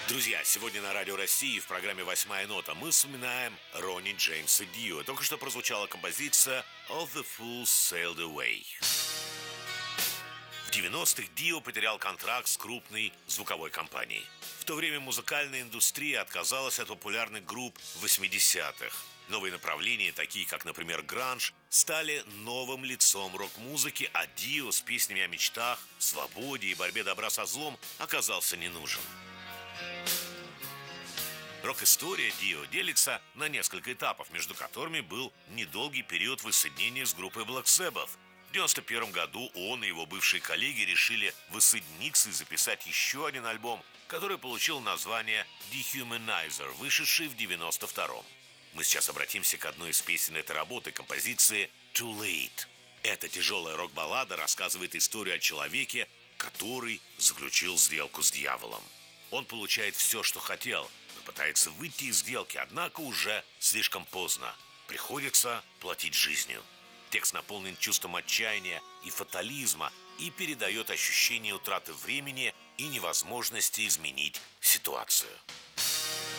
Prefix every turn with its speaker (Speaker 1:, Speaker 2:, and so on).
Speaker 1: Друзья, сегодня на Радио России в программе «Восьмая нота» мы вспоминаем Ронни Джеймса Дио. Только что прозвучала композиция «All the Fools Sailed Away». В 90-х Дио потерял контракт с крупной звуковой компанией. В то время музыкальная индустрия отказалась от популярных групп 80-х. Новые направления, такие как, например, гранж, стали новым лицом рок-музыки, а Дио с песнями о мечтах, свободе и борьбе добра со злом оказался не нужен. Рок-история Дио делится на несколько этапов, между которыми был недолгий период воссоединения с группой Black Sabbath. В 1991 году он и его бывшие коллеги решили воссоединиться и записать еще один альбом, который получил название Dehumanizer, вышедший в 1992. Мы сейчас обратимся к одной из песен этой работы, композиции Too Late. Эта тяжелая рок-баллада рассказывает историю о человеке, который заключил сделку с дьяволом. Он получает все, что хотел, но пытается выйти из сделки, однако уже слишком поздно. Приходится платить жизнью. Текст наполнен чувством отчаяния и фатализма и передает ощущение утраты времени и невозможности изменить ситуацию.